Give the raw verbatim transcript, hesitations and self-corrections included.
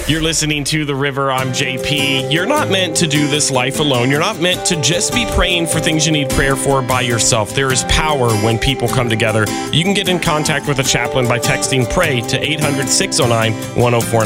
You're listening to The River. I'm J P. You're not meant to do this life alone. You're not meant to just be praying for things you need prayer for by yourself. There is power when people come together. You can get in contact with a chaplain by texting PRAY to eight hundred, six oh nine, one oh four nine.